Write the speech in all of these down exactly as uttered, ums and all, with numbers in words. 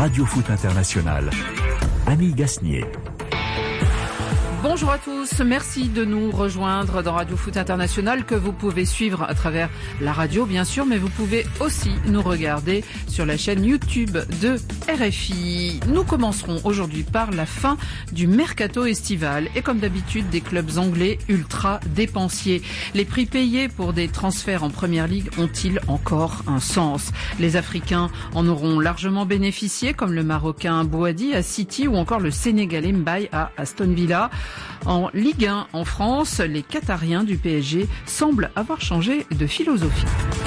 Radio Foot International. Annie Gasnier. Bonjour à tous, merci de nous rejoindre dans Radio Foot International que vous pouvez suivre à travers la radio bien sûr, mais vous pouvez aussi nous regarder sur la chaîne YouTube de R F I. Nous commencerons aujourd'hui par la fin du mercato estival et comme d'habitude des clubs anglais ultra dépensiers. Les prix payés pour des transferts en Première Ligue ont-ils encore un sens? Les Africains en auront largement bénéficié comme le Marocain Bouhaddi à City ou encore le Sénégalais Mbaye à Aston Villa. En Ligue un en France, les Qatariens du P S G semblent avoir changé de philosophie.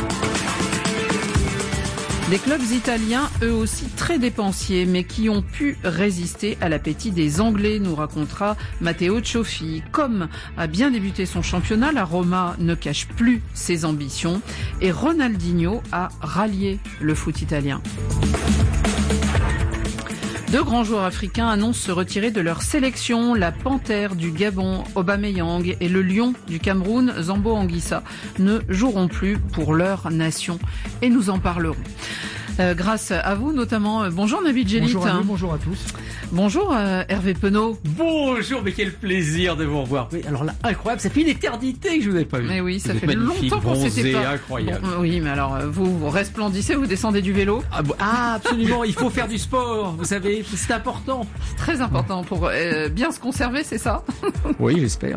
Des clubs italiens, eux aussi très dépensiers, mais qui ont pu résister à l'appétit des Anglais, nous racontera Matteo Cioffi. Comme a bien débuté son championnat, la Roma ne cache plus ses ambitions et Ronaldinho a rallié le foot italien. Deux grands joueurs africains annoncent se retirer de leur sélection. La Panthère du Gabon, Aubameyang, et le Lion du Cameroun, Zambo Anguissa, ne joueront plus pour leur nation. Et nous en parlerons. Euh, grâce à vous notamment. Bonjour Nabil Djellit. Bonjour à nous, bonjour à tous. Bonjour euh, Hervé Penaud. Bonjour, mais quel plaisir de vous revoir. Oui, alors là, incroyable, ça fait une éternité que je vous ai pas vu. Mais oui, ça vous fait longtemps qu'on s'était pas. Incroyable. Bon, oui, mais alors vous, vous resplendissez, vous descendez du vélo. Ah, bon, ah absolument, il faut faire du sport, vous savez, c'est important. C'est très important pour euh, bien se conserver, c'est ça? Oui, j'espère.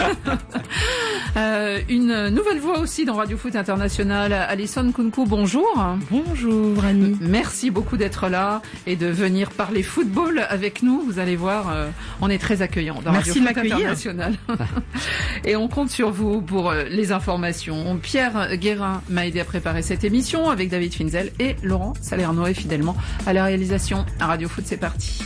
euh, une nouvelle voix aussi dans Radio Foot International. Alison Kounkou, bonjour. Bonjour Annie. Merci beaucoup d'être là et de venir parler football avec nous. Vous allez voir, euh, on est très accueillants dans Merci Radio Foot International. Et on compte sur vous pour euh, les informations. Pierre Guérin m'a aidé à préparer cette émission avec David Finzel et Laurent Salerno et fidèlement à la réalisation. À Radio Foot, c'est parti.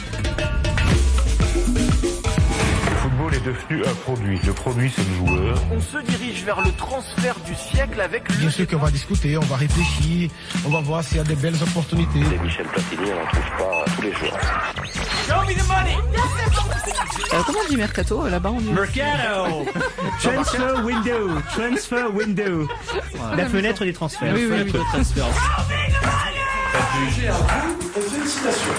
Le football est devenu un produit. Le produit, c'est le joueur. On se dirige vers le transfert du siècle avec le... Bien sûr qu'on va discuter, on va réfléchir, on va voir s'il y a des belles opportunités. Les Michel Platini, on n'en trouve pas tous les jours. Show me the money. Euh, comment on dit mercato là-bas on dit... Mercato. Transfer window. Transfer window. Voilà. La fenêtre des transferts. Oui, oui, oui. De transfert. Félicitations.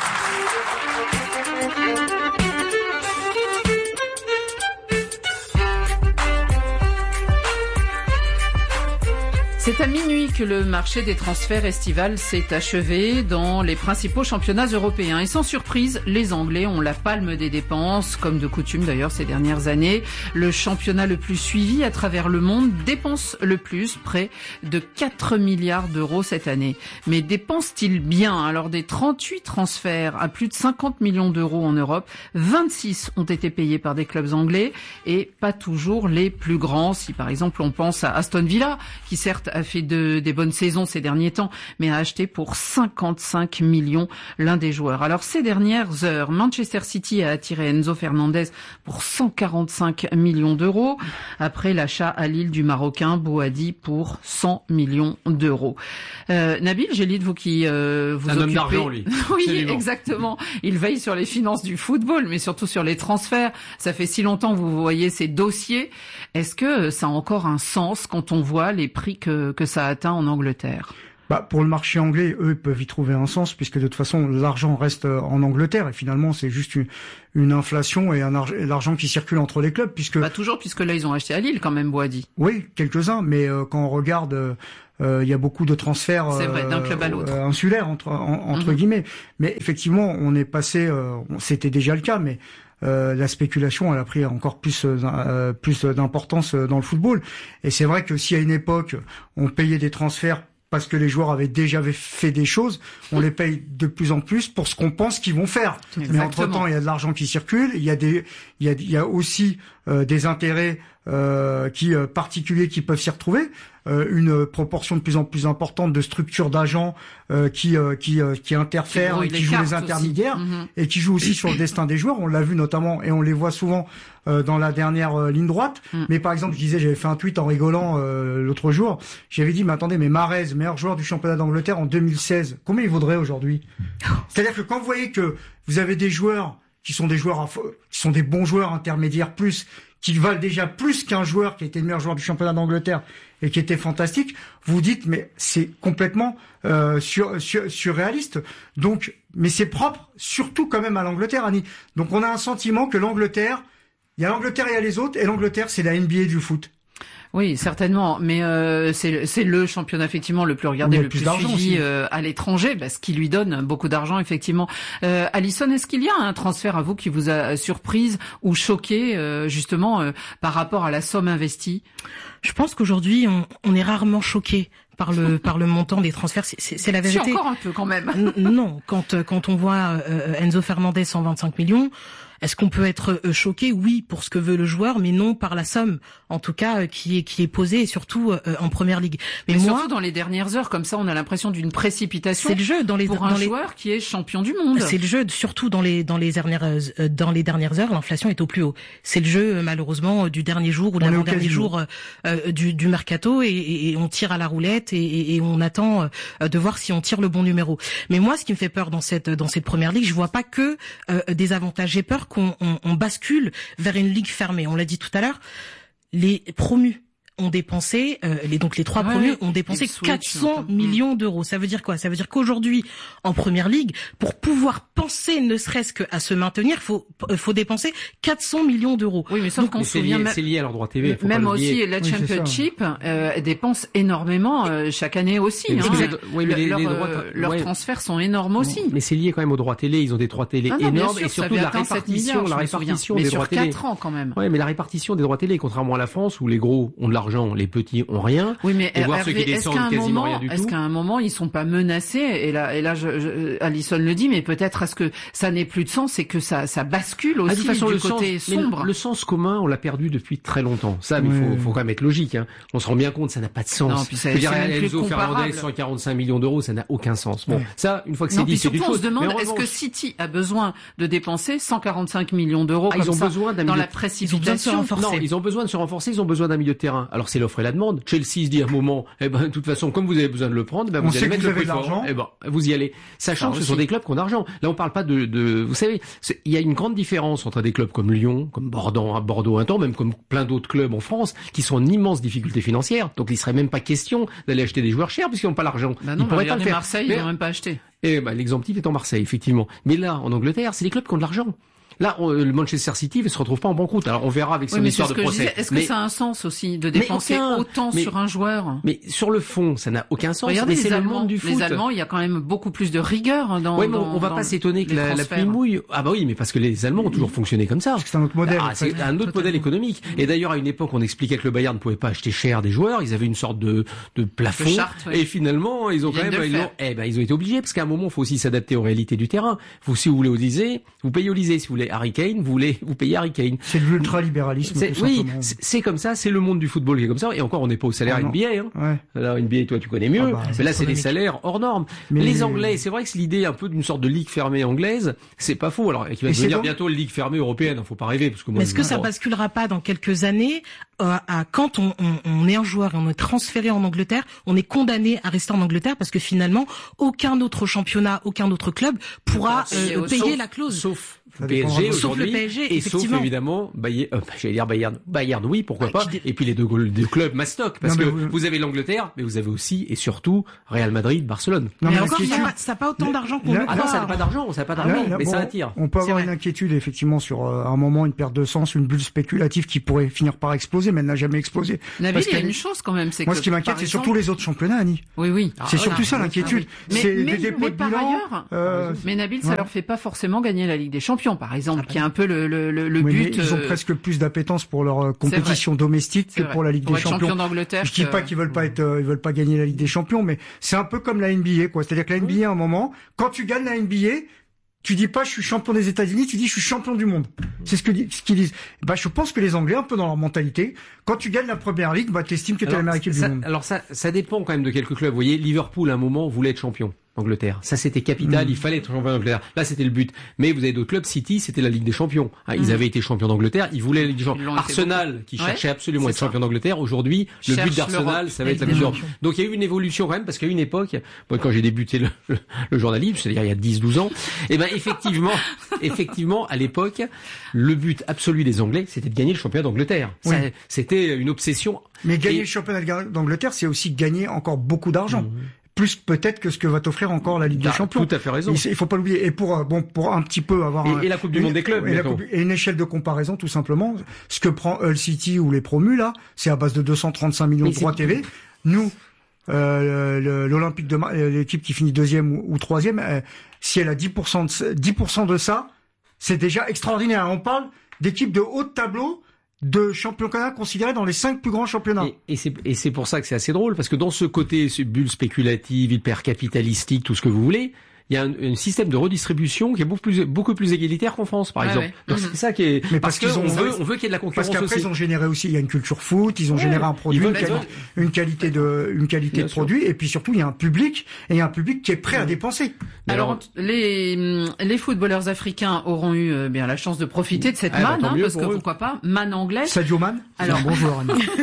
C'est à minuit que le marché des transferts estival s'est achevé dans les principaux championnats européens. Et sans surprise, les Anglais ont la palme des dépenses, comme de coutume d'ailleurs ces dernières années. Le championnat le plus suivi à travers le monde dépense le plus, près de quatre milliards d'euros cette année. Mais dépense-t-il bien? Alors des trente-huit transferts à plus de cinquante millions d'euros en Europe, vingt-six ont été payés par des clubs anglais et pas toujours les plus grands. Si par exemple on pense à Aston Villa, qui certes a fait de, des bonnes saisons ces derniers temps, mais a acheté pour cinquante-cinq millions l'un des joueurs. Alors ces dernières heures, Manchester City a attiré Enzo Fernandez pour cent quarante-cinq millions d'euros, après l'achat à Lille du Marocain Bouhaddi pour cent millions d'euros. Euh, Nabil Djellit, vous qui euh, vous un occupez... homme d'argent, lui. Oui, Absolument. Exactement. Il veille sur les finances du football, mais surtout sur les transferts. Ça fait si longtemps que vous voyez ces dossiers. Est-ce que ça a encore un sens quand on voit les prix que, que ça atteint en Angleterre? Bah, pour le marché anglais, eux, ils peuvent y trouver un sens, puisque de toute façon, l'argent reste en Angleterre, et finalement, c'est juste une, une inflation et un arg- l'argent qui circule entre les clubs, puisque... Bah, toujours, puisque là, ils ont acheté à Lille, quand même, Bouhaddi. Oui, quelques-uns, mais euh, quand on regarde, il euh, y a beaucoup de transferts... C'est vrai, d'un club à l'autre. Euh, insulaires, entre, en, entre mm-hmm. guillemets. Mais effectivement, on est passé, euh, c'était déjà le cas, mais... Euh, la spéculation, elle a pris encore plus euh, plus d'importance dans le football. Et c'est vrai que si à une époque on payait des transferts parce que les joueurs avaient déjà fait des choses, on les paye de plus en plus pour ce qu'on pense qu'ils vont faire. Exactement. Mais entre-temps, il y a de l'argent qui circule, il y a des, il y a, il y a aussi euh, des intérêts euh, qui euh, particuliers qui peuvent s'y retrouver. Euh, une proportion de plus en plus importante de structures d'agents euh, qui euh, qui euh, qui interfèrent et qui jouent les intermédiaires mm-hmm. et qui jouent aussi sur le destin des joueurs. On l'a vu notamment et on les voit souvent euh, dans la dernière euh, ligne droite. Mm. Mais par exemple, je disais, j'avais fait un tweet en rigolant euh, l'autre jour. J'avais dit, mais attendez, mais Mahrez, meilleur joueur du championnat d'Angleterre en deux mille seize, combien il vaudrait aujourd'hui? C'est-à-dire que quand vous voyez que vous avez des joueurs qui sont des joueurs, qui sont des bons joueurs intermédiaires plus, qui valent déjà plus qu'un joueur qui était le meilleur joueur du championnat d'Angleterre et qui était fantastique, vous dites mais c'est complètement euh, sur, sur, surréaliste. Donc, mais c'est propre surtout quand même à l'Angleterre, Annie. Donc on a un sentiment que l'Angleterre, il y a l'Angleterre et il y a les autres, et l'Angleterre c'est la N B A du foot. Oui, certainement, mais euh, c'est c'est le championnat effectivement le plus regardé, le, le plus, plus suivi euh, à l'étranger, bah, ce qui lui donne beaucoup d'argent effectivement. Euh, Alison, est-ce qu'il y a un transfert à vous qui vous a surprise ou choqué euh, justement euh, par rapport à la somme investie? Je pense qu'aujourd'hui on, on est rarement choqué par le par le montant des transferts, c'est, c'est, c'est la vérité. C'est encore un peu quand même. N- non, quand quand on voit euh, Enzo Fernandez cent vingt-cinq millions. Est-ce qu'on peut être euh, choqué? Oui, pour ce que veut le joueur, mais non par la somme, en tout cas, euh, qui est qui est posée, et surtout euh, en première ligue. Mais, mais moi, surtout dans les dernières heures, comme ça, on a l'impression d'une précipitation. C'est le jeu dans les pour dans un les... joueur qui est champion du monde. C'est le jeu, surtout dans les dans les dernières euh, dans les dernières heures, l'inflation est au plus haut. C'est le jeu euh, malheureusement du dernier jour ou de l'avant-dernier jour euh, du, du mercato, et, et, et on tire à la roulette et, et, et on attend euh, de voir si on tire le bon numéro. Mais moi, ce qui me fait peur dans cette dans cette première ligue, je vois pas que euh, des avantages. J'ai peur qu'on on, on bascule vers une ligue fermée. On l'a dit tout à l'heure, les promus ont dépensé, euh, les, donc les trois ouais, premiers ont dépensé quatre cents millions d'euros. Ça veut dire quoi? Ça veut dire qu'aujourd'hui, en première ligue, pour pouvoir penser ne serait-ce qu'à se maintenir, faut faut dépenser quatre cents millions d'euros. Oui, mais sauf donc, qu'on se souvient, c'est lié à leur droit T V. Même aussi, la oui, Championship euh, dépense énormément euh, chaque année aussi. Hein. Exact. Oui, mais les, leur, les droits, euh, leurs ouais. transferts sont énormes aussi. Mais c'est lié quand même aux droits télé. Ils ont des droits télé ah non, énormes sûr, et surtout la répartition, milliards, la répartition mais des sur droits télé. quatre ans quand même. Oui, mais la répartition des droits télé, contrairement à la France où les gros ont de l'argent, les petits ont rien. Oui, mais et voir Hervé, ceux qui descendent quasiment moment, rien du est-ce tout. qu'à un moment ils sont pas menacés? Et là, et là, je, je, Alison le dit, mais peut-être est-ce que ça n'ait plus de sens et que ça, ça bascule aussi ah, de façon, du le côté sens, sombre. Le, le sens commun, on l'a perdu depuis très longtemps. Ça, mais il oui. faut, faut quand même être logique. Hein. On se rend bien compte, ça n'a pas de sens. Non, puis ça, je veux dire, c'est Enzo Fernandez, cent quarante-cinq millions d'euros, ça n'a aucun sens. Bon, oui. ça, une fois que c'est non, dit, c'est du surtout, on chose. se demande, est-ce que City a besoin de dépenser cent quarante-cinq millions d'euros ah, comme ils ont ça, besoin d'un dans milieu... la précipitation? Non, ils ont besoin de se renforcer, ils ont besoin d'un milieu de terrain. Alors c'est l'offre et la demande. Chelsea se dit à un moment, eh ben, de toute façon, comme vous avez besoin de le prendre, ben, vous on allez sait mettre que vous le avez prix de l'argent. Eh ben, vous y allez. Sachant que ce sont des clubs qui ont d'argent. Là, on parle pas de, de, vous savez, il y a une grande différence entre des clubs comme Lyon, comme Bordeaux, Bordeaux un temps, même comme plein d'autres clubs en France, qui sont en immense difficulté financière. Donc, il serait même pas question d'aller acheter des joueurs chers puisqu'ils n'ont pas l'argent. Bah non, ils pourraient bah, pas le faire. Marseille, mais, ils n'ont même pas acheté. Et bah, l'exemple type est en Marseille, effectivement. Mais là, en Angleterre, c'est les clubs qui ont de l'argent. Là, on, le Manchester City ne se retrouve pas en banqueroute. Alors, on verra avec son oui, histoire de procès. Est-ce que mais, ça a un sens aussi de dépenser aucun, autant mais, sur un joueur? Mais sur le fond, ça n'a aucun sens. Regardez mais les c'est Allemands, le monde du foot. Les Allemands, il y a quand même beaucoup plus de rigueur dans. Oui, mais dans, on va dans pas s'étonner que la, la pluie mouille. Ah bah oui, mais parce que les Allemands ont toujours fonctionné comme ça. Parce que c'est un autre modèle. Ah, c'est un autre Totalement. modèle économique. Et d'ailleurs, à une époque, on expliquait que le Bayern ne pouvait pas acheter cher des joueurs. Ils avaient une sorte de, de plafond. De charte, oui. Et finalement, ils ont ils quand même, ils ont, eh ben, ils ont été obligés parce qu'à un moment, il faut aussi s'adapter aux réalités du terrain. Vous, si vous voulez Olysée, vous payez Olysée. Si vous voulez Harry Kane, vous voulez, vous payez Harry Kane. C'est de l'ultralibéralisme. C'est, oui, c'est, c'est comme ça, c'est le monde du football qui est comme ça. Et encore, on n'est pas au salaire ah N B A. Hein. Ouais. Alors N B A, toi, tu connais mieux. Ah bah, mais là, c'est des salaires hors normes. Mais les Anglais, c'est vrai que c'est l'idée un peu d'une sorte de ligue fermée anglaise. C'est pas faux. Alors, qui va devenir donc... bientôt ligue fermée européenne. Faut pas rêver, parce que moi. Mais est-ce que ça basculera pas dans quelques années euh, à quand on, on, on est un joueur et on est transféré en Angleterre, on est condamné à rester en Angleterre parce que finalement, aucun autre championnat, aucun autre club pourra euh, payer sauf, la clause. Sauf. P S G sauf le P S G, et sauf évidemment Bayern, euh, j'allais dire Bayern, Bayern oui pourquoi ah, pas, dé... et puis les deux, deux clubs mastoc parce non, que vous... vous avez l'Angleterre, mais vous avez aussi et surtout Real Madrid, Barcelone. Non, mais, mais encore, ça n'a pas, pas autant d'argent qu'on le croit. Ah non, ça n'a pas d'argent, ça n'a pas d'argent, là, là, mais bon, ça attire. On peut avoir une inquiétude effectivement sur euh, un moment une perte de sens, une bulle spéculative qui pourrait finir par exploser, mais elle n'a jamais explosé. Nabil, il y a une chose quand même, c'est moi que ce qui m'inquiète, c'est exemple... surtout les autres championnats, Annie. Oui, oui. C'est surtout ça l'inquiétude. C'est des dépôts de bilan. Mais Nabil, ça leur fait pas forcément gagner la Ligue des Champions, par exemple, qui est un peu le, le, le, le oui, but. Ils ont presque plus d'appétence pour leur compétition domestique que pour la Ligue pour des Champions. d'Angleterre, je dis pas qu'ils veulent pas être, euh, ils veulent pas gagner la Ligue des Champions, mais c'est un peu comme la N B A, quoi. C'est-à-dire que la N B A, à un moment, quand tu gagnes la N B A, tu dis pas je suis champion des États-Unis, tu dis je suis champion du monde. C'est ce que ce qu'ils disent. Bah je pense que les Anglais un peu dans leur mentalité, quand tu gagnes la première ligue, bah t'estimes que t'es l'Américain du monde. Alors ça ça dépend quand même de quelques clubs. Vous voyez, Liverpool à un moment voulait être champion. Angleterre. Ça, c'était capital. Mmh. Il fallait être champion d'Angleterre. Là, c'était le but. Mais vous avez d'autres clubs. City, c'était la Ligue des Champions. Hein, mmh. Ils avaient été champions d'Angleterre. Ils voulaient la Ligue des Champions. Arsenal, qui ouais, cherchait absolument à être ça. champion d'Angleterre. Aujourd'hui, le but d'Arsenal, ça va être la Ligue des Champions. Donc, il y a eu une évolution quand même, parce qu'à une époque, moi, quand j'ai débuté le, le, le journalisme, c'est-à-dire il y a dix douze ans, et ben, effectivement, effectivement, à l'époque, le but absolu des Anglais, c'était de gagner le championnat d'Angleterre. Oui. Ça, c'était une obsession. Mais gagner et... le championnat d'Angleterre, c'est aussi gagner encore beaucoup d'argent. Mmh. Plus peut-être que ce que va t'offrir encore la Ligue des Champions. Tout à fait raison. Il, il faut pas l'oublier. Et pour bon, pour un petit peu avoir et, un, et la Coupe du une, Monde des clubs, et, la coupe, et une échelle de comparaison, tout simplement. Ce que prend Hull City ou les promus là, c'est à base de deux cent trente-cinq millions mais de droits T V. Nous, euh, l'Olympique de l'équipe qui finit deuxième ou, ou troisième, euh, si elle a dix pour cent de, dix pour cent de ça, c'est déjà extraordinaire. On parle d'équipes de haut de tableau, de championnats considérés dans les cinq plus grands championnats. Et, et c'est et c'est pour ça que c'est assez drôle, parce que dans ce côté ce bulle spéculative, hyper capitalistique, tout ce que vous voulez, il y a un, un système de redistribution qui est beaucoup plus beaucoup plus égalitaire qu'en France, par ouais, exemple. Ouais. Donc c'est ça qui est. Mais parce, parce qu'on veut on veut qu'il y ait de la concurrence aussi. Parce qu'après ils ont généré aussi, il y a une culture foot, ils ont ouais, généré un produit, une, quali une qualité de une qualité Bien de sûr. produit, et puis surtout il y a un public et il y a un public qui est prêt ouais. à dépenser. Alors, Alors les les footballeurs africains auront eu euh, bien la chance de profiter de cette ah, manne, bah, hein, parce que eux. pourquoi pas, manne anglaise. Sadio Man. Alors bonjour.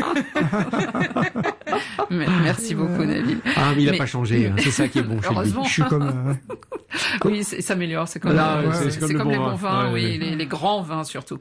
Merci beaucoup Nabil. Ah mais il a mais... pas changé, hein. C'est ça qui est bon. Heureusement. Je suis comme. Euh... Oui, ça s'améliore, c'est comme, Là, euh, ouais, c'est comme, comme les bons vins, ouais, oui, ouais. Les, les grands vins surtout.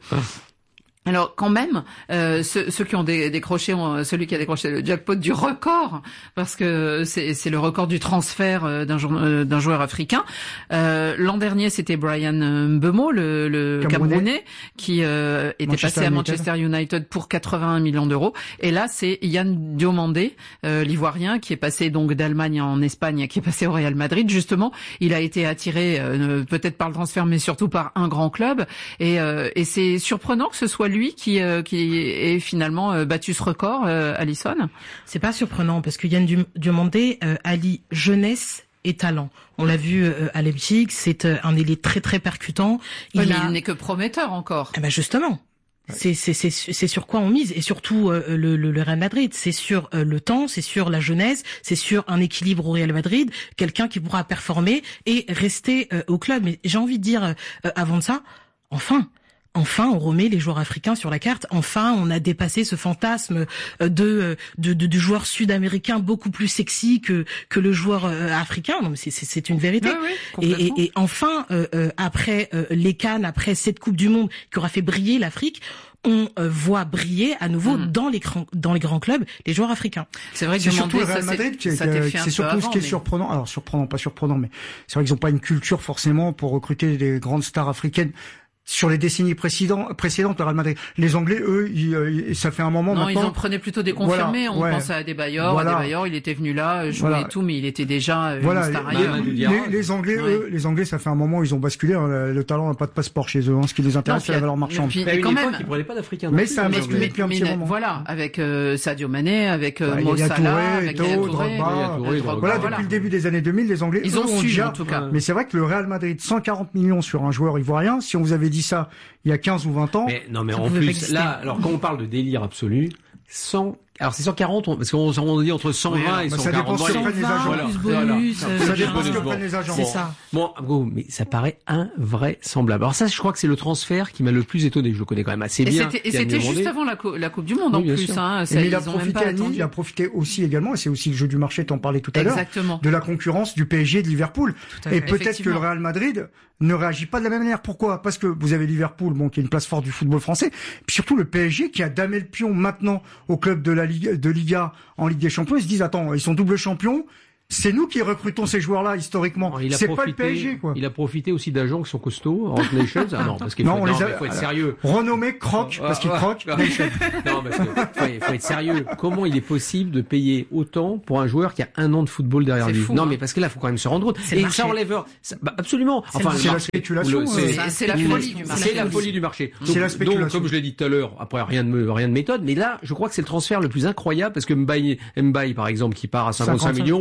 Alors quand même, euh, ceux, ceux qui ont dé décroché, ont, celui qui a décroché le jackpot du record, parce que c'est le record du transfert euh, d'un euh, d'un joueur africain. Euh, L'an dernier, c'était Brian Mbeumo, le, le Camerounais, Camerounais, qui euh, était Manchester passé à Manchester United. United pour quatre-vingt-un millions d'euros. Et là, c'est Yann Diomandé, euh, l'Ivoirien, qui est passé donc d'Allemagne en Espagne, qui est passé au Real Madrid. Justement, il a été attiré euh, peut-être par le transfert, mais surtout par un grand club. Et, euh, et c'est surprenant que ce soit lui qui euh, qui ait finalement euh, battu ce record, euh, Alison. C'est pas surprenant parce que Yann Diomandé euh, allie jeunesse et talent. On l'a vu euh, à Leipzig, c'est euh, un ailier très très percutant. Il, il a... n'est que prometteur encore. Eh ben justement. C'est c'est c'est c'est sur quoi on mise, et surtout euh, le, le le Real Madrid, c'est sur euh, le temps, c'est sur la jeunesse, c'est sur un équilibre au Real Madrid, quelqu'un qui pourra performer et rester euh, au club. Mais j'ai envie de dire euh, avant de ça, enfin. Enfin, on remet les joueurs africains sur la carte. Enfin, on a dépassé ce fantasme de, de, de du joueur sud-américain beaucoup plus sexy que que le joueur euh, africain. Non, mais c'est c'est une vérité. Oui, oui, et, et, et enfin, euh, euh, après euh, les CAN, après cette Coupe du Monde qui aura fait briller l'Afrique, on euh, voit briller à nouveau mmh. dans les grands dans les grands clubs les joueurs africains. C'est vrai que c'est surtout le Real Madrid qui est, c'est surtout avant, ce qui est mais... surprenant. Alors surprenant, pas surprenant, mais c'est vrai qu'ils n'ont pas une culture forcément pour recruter des grandes stars africaines. Sur les décennies précédentes, précédentes, le Real Madrid, les Anglais, eux, ils, ça fait un moment non, maintenant. Non, ils en prenaient plutôt des confirmés. Voilà, on ouais. pense à Adebayor. Voilà. Adebayor, il était venu là, jouer voilà. et tout, mais il était déjà voilà. une star les, ailleurs. Les, les Anglais, ouais. eux, les Anglais, ça fait un moment, ils ont basculé. Le, le talent n'a pas de passeport chez eux. Hein. Ce qui les intéresse, c'est la valeur marchande. Puis, mais quand même, ils prenaient pas d'Africains. Mais ça a basculé depuis un petit moment. Voilà, avec euh, Sadio Mané, avec euh, Mo Salah, avec Touré, voilà, depuis le début des années deux mille, les Anglais, ils ont su en tout cas. Mais c'est vrai que le Real Madrid, cent quarante millions sur un joueur ivoirien. Si on vous avait dit ça il y a quinze ou vingt ans. Mais, non, mais en plus, là, alors quand on parle de délire absolu, cent, alors c'est cent quarante, parce qu'on on dit entre cent vingt oui, et cent quarante. Ça dépend les agents. Plus bonus, voilà. euh, ça dépend ce que prennent les agents. C'est ça. Bon, bon, mais ça paraît invraisemblable. Alors ça, je crois que c'est le transfert qui m'a le plus étonné. Je le connais quand même assez et bien. Et c'était juste avant la, la Coupe du Monde, oui, en plus, hein. Ça, mais il a profité, Annie, il a profité aussi également, et c'est aussi le jeu du marché, t'en parlais tout à l'heure, de la concurrence du P S G et de Liverpool. Et peut-être que le Real Madrid ne réagit pas de la même manière. Pourquoi? Parce que vous avez Liverpool, bon, qui est une place forte du football français, puis surtout le P S G qui a damé le pion maintenant au club de la Ligue, de Liga en Ligue des Champions. Ils se disent, attends, ils sont double champions. C'est nous qui recrutons ces joueurs-là historiquement. C'est pas le P S G, quoi. Il a profité aussi d'agents qui sont costauds, Rock Nations. Ah non, parce qu'il faut, non, non, a... faut être sérieux. Renommé Croc, parce qu'il croque. Non, parce que faut, faut être sérieux. Comment il est possible de payer autant pour un joueur qui a un an de football derrière lui? Fou, non, hein. mais parce que là, faut quand même se rendre compte. Et ça enlève, ça, bah, absolument. Enfin, c'est la spéculation. C'est la folie du marché. C'est la folie du marché. C'est la spéculation. Donc, comme je l'ai dit tout à l'heure, après rien de rien de méthode, mais là, je crois que c'est le transfert le plus incroyable parce que Mbaye, Mbaye par exemple, qui part à cinquante-cinq millions, bon,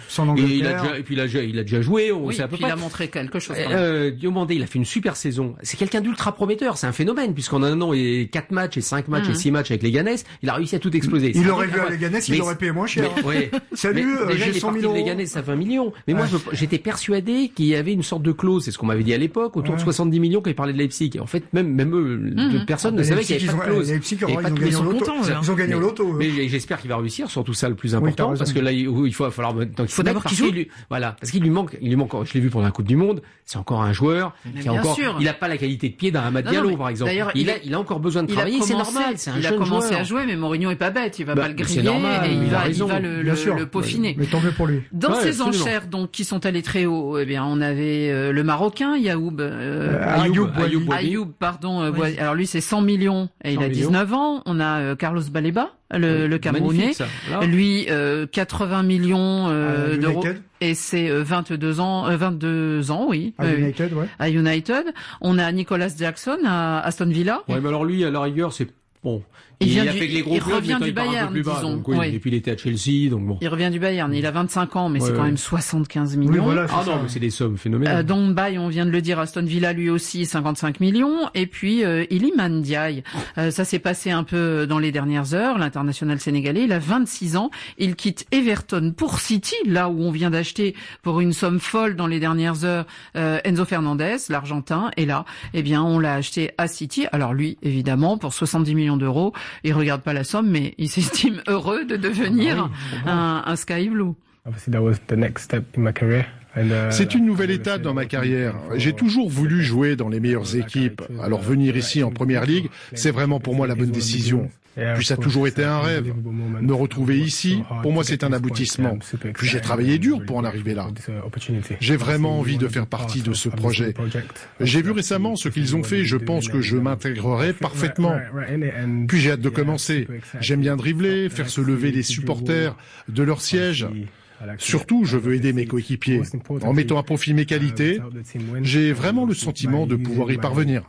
Son et, il a déjà, et puis il a, il a déjà joué, on oui, sait à peu près. Il a montré quelque chose. Euh, Diomandé, il a fait une super saison. C'est quelqu'un d'ultra prometteur, c'est un phénomène, puisqu'en un an et quatre matchs et cinq matchs mmh. et six matchs avec les Leganés, il a réussi à tout exploser. Il aurait vu à Leganés, il aurait payé moins cher. Mais, ouais. Salut, mais, déjà, j'ai cent mille euros. Leganés, ça fait un million. Mais ouais. moi, je, j'étais persuadé qu'il y avait une sorte de clause, c'est ce qu'on m'avait dit à l'époque, autour ouais. de soixante-dix millions quand il parlait de Leipzig. Et en fait, même, même eux, mmh. personne ah, ne savait qu'il y avait pas de clause. Leipzig, ils ont gagné au loto. Ils ont gagné au loto. Mais j'espère qu'il va réussir, surtout ça le plus important, parce que là, il faut falloir, il faut d'abord qu'il joue. Voilà. Parce qu'il lui manque, il lui manque, je l'ai vu pendant la Coupe du Monde, c'est encore un joueur qui a encore, il a pas la qualité de pied d'un Amad Diallo, par exemple. Il a, il a encore besoin de travailler, c'est normal, c'est un jeune joueur. Il a commencé à jouer, mais Mourinho est pas bête, il va pas le griller et il va, il va le, le peaufiner. Mais tant mieux pour lui. Dans ces enchères, donc, qui sont allées très haut, eh bien, on avait le Marocain, Yaoub, Ayoub, Ayoub, pardon, alors lui, c'est cent millions et il a dix-neuf ans. On a Carlos Baleba, le, le Camerounais, lui euh, quatre-vingts millions euh, d'euros et c'est euh, vingt-deux ans, euh, vingt-deux ans, oui. À euh, United, ouais. À United, on a Nicolas Jackson à Aston Villa. Ouais, mais alors lui, à la rigueur, c'est bon. Il, il, il vient a du, fait que les gros il clubs, revient du Bayern, bas, disons. Donc, oui, oui. Et puis il était à Chelsea, donc bon. Il revient du Bayern. Il a vingt-cinq ans, mais ouais, c'est quand ouais. même soixante-quinze millions. Oui, voilà, ah non, ça. mais c'est des sommes phénoménales. Euh, Dombay, on vient de le dire, Aston Villa lui aussi, cinquante-cinq millions. Et puis euh, Iliman Ndiaye, euh, ça s'est passé un peu dans les dernières heures. L'international sénégalais, il a vingt-six ans. Il quitte Everton pour City, là où on vient d'acheter pour une somme folle dans les dernières heures euh, Enzo Fernandez, l'Argentin. Et là, eh bien, on l'a acheté à City. Alors lui, évidemment, pour soixante-dix millions d'euros, il regarde pas la somme, mais il s'estime heureux de devenir un, un Sky Blue. C'est une nouvelle étape dans ma carrière. J'ai toujours voulu jouer dans les meilleures équipes. Alors venir ici en Première Ligue, c'est vraiment pour moi la bonne décision. Puis ça a toujours été un rêve. Me retrouver ici, pour moi c'est un aboutissement. Puis j'ai travaillé dur pour en arriver là. J'ai vraiment envie de faire partie de ce projet. J'ai vu récemment ce qu'ils ont fait, je pense que je m'intégrerai parfaitement. Puis j'ai hâte de commencer. J'aime bien dribbler, faire se lever les supporters de leur siège. Surtout, je veux aider mes coéquipiers. En mettant à profit mes qualités, j'ai vraiment le sentiment de pouvoir y parvenir.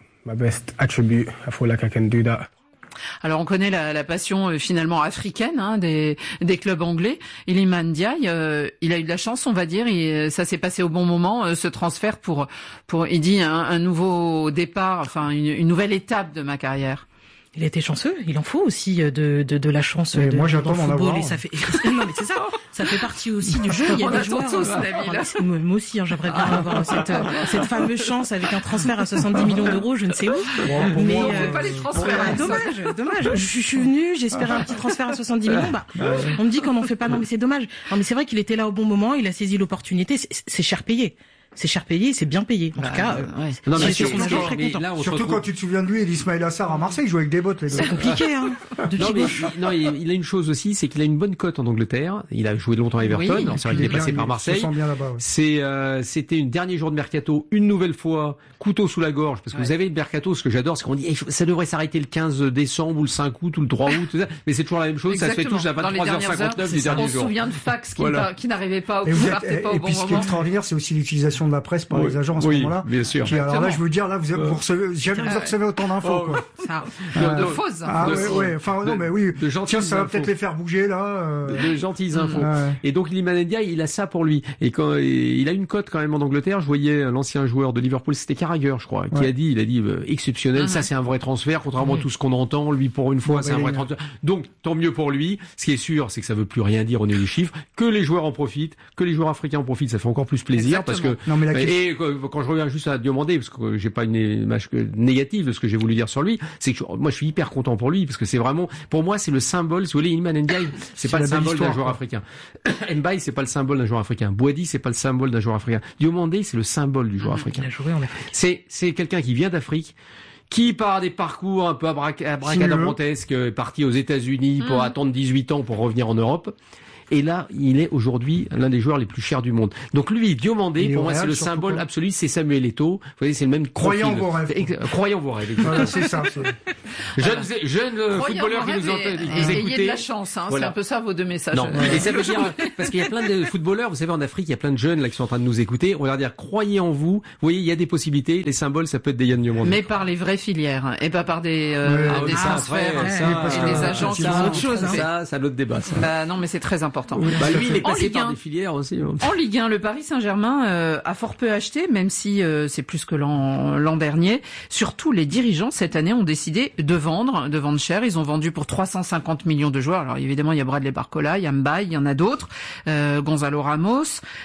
Alors on connaît la, la passion euh, finalement africaine hein, des, des clubs anglais. Iliman Ndiaye, euh, il a eu de la chance, on va dire, et ça s'est passé au bon moment, euh, ce transfert pour, pour, il dit un, un nouveau départ, enfin une, une nouvelle étape de ma carrière. Il a été chanceux, il en faut aussi de de, de la chance et de, moi j'attends dans d'en avoir. Et ça fait non mais c'est ça, ça fait partie aussi du jeu. Il y a on des joueurs. Tous, euh, moi, moi aussi, hein, j'aimerais bien avoir cette cette fameuse chance avec un transfert à soixante-dix millions d'euros, je ne sais où. Bon, mais on euh, fait pas les transferts. Bah, dommage, dommage. Je, je suis venu, j'espérais un petit transfert à soixante-dix millions. Bah, on me dit qu'on n'en fait pas. Non mais c'est dommage. Non mais c'est vrai qu'il était là au bon moment, il a saisi l'opportunité. C'est, c'est cher payé. C'est cher payé, c'est bien payé. En bah, tout cas, euh, ouais. non, mais sur, son agent, très content. Là, surtout retrouve... quand tu te souviens de lui et d'Ismaïl Assar à Marseille, il jouait avec des bottes. Les c'est compliqué, hein. non, mais, non, il, il a une chose aussi, c'est qu'il a une bonne cote en Angleterre. Il a joué longtemps à Everton. Oui, alors, c'est vrai qu'il est passé par Marseille. Bien là-bas, ouais. C'est, euh, c'était une dernier jour de mercato, une nouvelle fois, couteau sous la gorge, parce que ouais. vous avez le mercato. Ce que j'adore, c'est qu'on dit, ça devrait s'arrêter le quinze décembre ou le cinq août ou le trois août, tout ça. Mais c'est toujours la même chose. Exactement. Ça se fait tous à vingt-trois heures cinquante-neuf du dernier jour. On se souvient de fax qui n'arrivait pas, qui partait pas au bon moment. Et puis ce qui est extraordinaire, c'est aussi l'utilisation de la presse par les agents à ce oui, moment-là. Bien sûr. Qui, alors là, je veux dire, là, vous, vous recevez, jamais vous recevez autant d'infos, quoi. Ça, euh, de fausses infos. Ah, ouais, ouais. Enfin, non, mais oui. De Tiens, ça va peut-être les faire bouger, là. Euh... De gentilles infos. Ouais. Et donc, Iliman Ndiaye, il a ça pour lui. Et quand, et il a une cote quand même en Angleterre. Je voyais l'ancien joueur de Liverpool, c'était Carragher, je crois, qui ouais. a dit, il a dit, euh, exceptionnel. Mm-hmm. Ça, c'est un vrai transfert, contrairement mm-hmm. à tout ce qu'on entend. Lui, pour une fois, ouais, c'est un vrai transfert. Donc, tant mieux pour lui. Ce qui est sûr, c'est que ça veut plus rien dire au niveau des chiffres. Que les joueurs en profitent, que les joueurs africains en profitent, ça fait encore plus plaisir. Exactement. Parce que, non, mais la et quand je reviens juste à Diomandé, parce que j'ai pas une image négative de ce que j'ai voulu dire sur lui, c'est que je, moi je suis hyper content pour lui parce que c'est vraiment, pour moi c'est le symbole. Si vous voulez, Iliman Ndiaye, c'est, c'est pas le symbole d'un joueur africain. Mbaye, c'est pas le symbole d'un joueur africain. Boadi, c'est pas le symbole d'un joueur africain. Diomandé, c'est le symbole du joueur mmh, africain. Il a joué en Afrique. C'est c'est quelqu'un qui vient d'Afrique, qui par des parcours un peu abracadabrantesques est parti aux États-Unis mmh. pour attendre dix-huit ans pour revenir en Europe. Et là, il est aujourd'hui l'un des joueurs les plus chers du monde. Donc lui, Diomandé, pour moi, c'est le symbole pas. absolu. C'est Samuel Eto'o. Vous voyez, c'est le même. Croyant vos rêves. Croyant vos rêves. Voilà, c'est ça. C'est... Jeune, jeune footballeur qui nous entend, qui nous écoute. Ayez de la chance. Hein, voilà. C'est un peu ça vos deux messages. Non. Et ça veut dire parce qu'il y a plein de footballeurs. Vous savez, en Afrique, il y a plein de jeunes là qui sont en train de nous écouter. On va leur dire, croyez en vous. Vous voyez, il y a des possibilités. Les symboles, ça peut être des Yann Diomandé. Mais par les vraies filières et pas par des euh, ouais, des ah, transferts après, ça, et des agents qui font autre chose. Ça, c'est un autre débat. Bah non, mais c'est très important. important. Oui, bah, lui, il est passé par des filières aussi. Hein. En Ligue un, le Paris Saint-Germain euh, a fort peu acheté, même si euh, c'est plus que l'an, l'an dernier. Surtout, les dirigeants, cette année, ont décidé de vendre, de vendre cher. Ils ont vendu pour trois cent cinquante millions de joueurs. Alors, évidemment, il y a Bradley Barcola, il y a Mbaye, il y en a d'autres, euh, Gonzalo Ramos.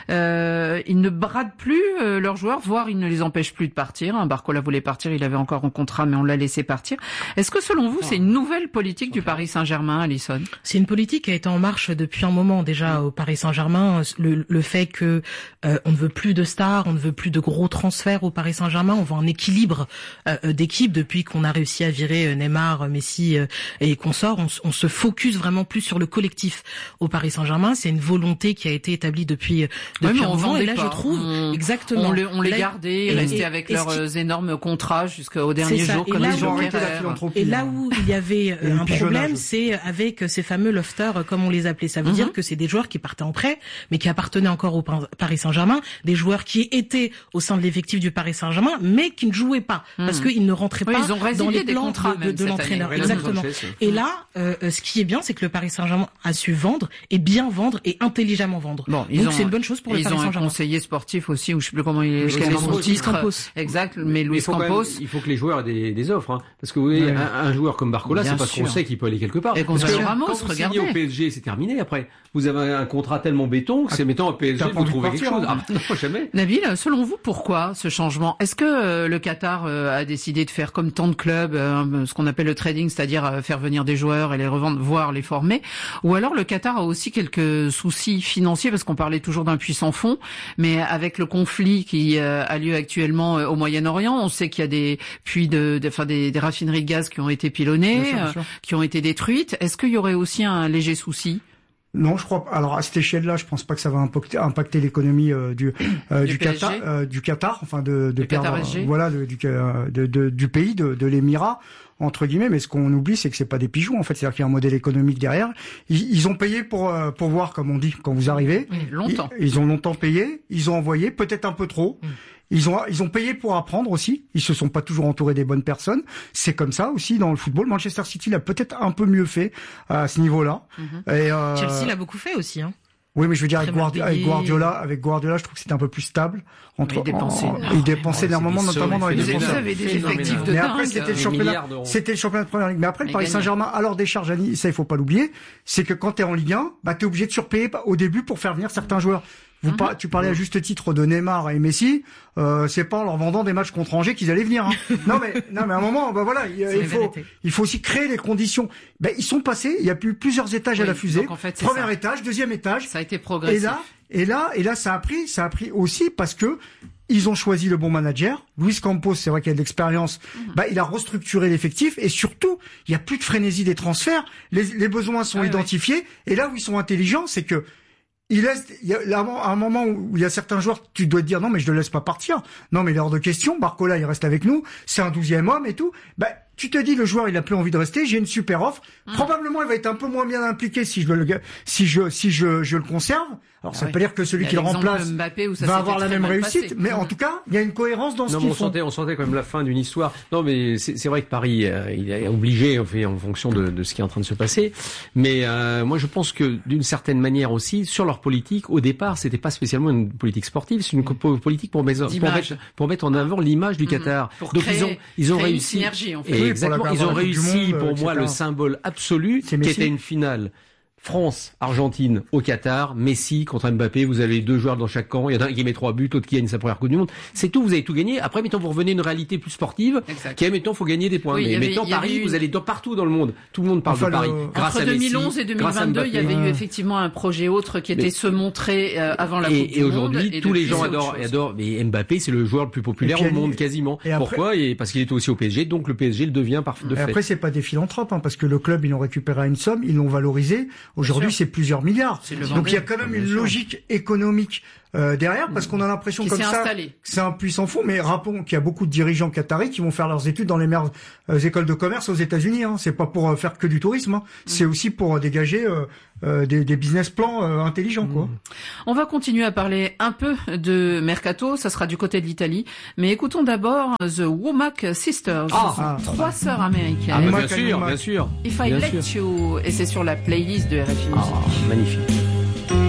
Euh, ils ne bradent plus euh, leurs joueurs, voire ils ne les empêchent plus de partir. Hein, Barcola voulait partir, il avait encore un contrat, mais on l'a laissé partir. Est-ce que, selon vous, c'est une nouvelle politique du Paris Saint-Germain, Alison? C'est une politique qui a été en marche depuis un moment déjà au Paris Saint-Germain. Le, le fait que euh, on ne veut plus de stars, on ne veut plus de gros transferts au Paris Saint-Germain, on veut un équilibre euh, d'équipe depuis qu'on a réussi à virer Neymar, Messi euh, et consorts. On, on se focus vraiment plus sur le collectif au Paris Saint-Germain. C'est une volonté qui a été établie depuis depuis ouais, un moment. Et là, pas. je trouve on, exactement. On, le, on les là, gardait, et, restaient et, avec et, leurs et énormes contrats jusqu'au dernier jour, comme les gens Et là où il y avait et un problème, c'est avec ces fameux lofters, comme on les appelait. Ça veut mm-hmm. dire que c'est des joueurs qui partaient en prêt, mais qui appartenaient encore au Paris Saint-Germain, des joueurs qui étaient au sein de l'effectif du Paris Saint-Germain, mais qui ne jouaient pas mm-hmm. parce qu'ils ne rentraient oui, pas ils ont dans les plans contrats de, de, de l'entraîneur. Année, Exactement. Et là, euh, ce qui est bien, c'est que le Paris Saint-Germain a su vendre et bien vendre et intelligemment vendre. Bon, donc c'est une bonne chose pour le Paris Saint-Germain. Ils ont un conseiller sportif aussi, ou je sais plus comment il est, son titre. Exact, mais Luis Campos. Même, il faut que les joueurs aient des, des offres, hein. Parce que vous voyez, ouais. un, un joueur comme Barcola, bien c'est parce sûr. qu'on sait qu'il peut aller quelque part. Et Gonzalo Ramos, quand vous regardez. signez au P S G, c'est terminé après. Vous avez un contrat tellement béton que c'est mettant au P S G vous trouvez quelque chose. Ah, non, jamais. Nabil, selon vous, pourquoi ce changement? Est-ce que euh, le Qatar euh, a décidé de faire comme tant de clubs, euh, ce qu'on appelle le trading, c'est-à-dire euh, faire venir des joueurs et les revendre, voire les former? Ou alors le Qatar a aussi quelques soucis financiers, parce qu'on parlait toujours d'un puissant fond, mais avec le conflit qui euh, a lieu actuellement euh, au Moyen-Orient, on sait qu'il y a des puits de, de, enfin des, des raffineries de gaz qui ont été pilonnées, bien sûr, bien sûr. Euh, qui ont été détruites. Est-ce qu'il y aurait aussi un léger souci? Non, je crois pas. Alors à cette échelle-là, je pense pas que ça va impacter, impacter l'économie euh, du euh, du, du Qatar, euh, du Qatar, enfin de, de perdre, euh, voilà, de, du de, de, du pays, de, de l'Émirat entre guillemets. Mais ce qu'on oublie, c'est que c'est pas des pigeons en fait. C'est-à-dire qu'il y a un modèle économique derrière. Ils, ils ont payé pour euh, pour voir, comme on dit, quand vous arrivez. Oui, longtemps. Ils, ils ont longtemps payé. Ils ont envoyé, peut-être un peu trop. Mm. Ils ont ils ont payé pour apprendre aussi. Ils se sont pas toujours entourés des bonnes personnes. C'est comme ça aussi dans le football. Manchester City l'a peut-être un peu mieux fait à ce niveau-là. Mm-hmm. Et euh... Chelsea l'a beaucoup fait aussi. Hein. Oui, mais je veux dire avec Guardiola, avec Guardiola, avec Guardiola, je trouve que c'était un peu plus stable. Entre, il dépensait, en, il dépensait énormément, notamment dans les défenseurs. Vous avez des effectifs de Mais dingue. après, c'était le championnat, c'était le championnat de première ligue. Mais après, le Paris Saint-Germain, alors des charges, ça il faut pas l'oublier, c'est que quand t'es en Ligue un, bah t'es obligé de surpayer au début pour faire venir certains joueurs. Vous mm-hmm. par, tu parlais à juste titre de Neymar et Messi, euh, c'est pas en leur vendant des matchs contre Angers qu'ils allaient venir. Hein. non mais non mais à un moment, bah voilà, il, il faut il faut aussi créer les conditions. Ben ils sont passés, il y a plus plusieurs étages oui, à la fusée. Donc en fait, Premier ça. étage, deuxième étage. Ça a été progressif. Et là, et là, et là, ça a pris, ça a pris aussi parce que ils ont choisi le bon manager. Luis Campos, c'est vrai qu'il a de l'expérience. Mmh. Bah, il a restructuré l'effectif et surtout, il y a plus de frénésie des transferts. Les, les besoins sont ah, identifiés. Oui. Et là où ils sont intelligents, c'est que il laisse, il y a là, un moment où il y a certains joueurs, tu dois te dire non mais je le laisse pas partir. Non mais il est hors de question. Barcola, il reste avec nous. C'est un douzième homme et tout. Bah, tu te dis le joueur il a plus envie de rester. J'ai une super offre. Mmh. Probablement il va être un peu moins bien impliqué si je le si je si je je le conserve. Alors ah ça oui. veut pas dire que celui qui le remplace va avoir la même réussite, passé. mais mmh. en tout cas il y a une cohérence dans ce qu'ils on font. Sentait, on sentait quand même la fin d'une histoire. Non mais c'est, c'est vrai que Paris euh, il est obligé en fait en fonction de, de ce qui est en train de se passer. Mais euh, moi je pense que d'une certaine manière aussi sur leur politique au départ c'était pas spécialement une politique sportive, c'est une mmh. politique pour mettre, pour mettre pour mettre en avant l'image du Qatar. Mmh. Donc créer, ils ont ils ont réussi. Une synergie, en fait. Et exactement, ils ont réussi monde, pour euh, moi le symbole absolu qui était une finale. France-Argentine au Qatar, Messi contre Mbappé, vous avez deux joueurs dans chaque camp, il y en a un qui met trois buts, l'autre qui gagne sa première Coupe du Monde. C'est tout, vous avez tout gagné. Après, mettons, vous revenez à une réalité plus sportive, exact. Qui est, mettons, faut gagner des points. Oui, mais mettons, Paris, une... vous allez dans, partout dans le monde. Tout le monde parle enfin, de Paris. Le... Grâce Entre à deux mille onze Messi, et deux mille vingt-deux, il y avait eu effectivement un projet autre qui était mais... se montrer euh, avant la et, Coupe du et Monde. Aujourd'hui, et tous les gens adorent, adorent, mais Mbappé, c'est le joueur le plus populaire au monde, quasiment. Et après... Pourquoi? Et parce qu'il est aussi au P S G, donc le P S G le devient par de fait. Après, c'est pas des philanthropes, hein, parce que le club, ils l'ont récupéré à une somme, ils l'ont valorisé. Aujourd'hui, c'est plusieurs milliards. Donc il y a quand même une logique économique euh, derrière, parce qu'on a l'impression qui comme ça installé. Que c'est un puissant fond. Mais rappelons qu'il y a beaucoup de dirigeants qataris qui vont faire leurs études dans les meilleures euh, écoles de commerce aux États-Unis. Hein. C'est pas pour euh, faire que du tourisme, hein. Mmh. C'est aussi pour euh, dégager euh, euh, des, des business plans euh, intelligents. Mmh. Quoi. On va continuer à parler un peu de mercato. Ça sera du côté de l'Italie, mais écoutons d'abord The Womack Sisters, ah, ah, trois ah, sœurs américaines. Ah, bien sûr, bien sûr. If I bien Let sûr. You, et c'est sur la playlist de R F I Musique. Ah, magnifique.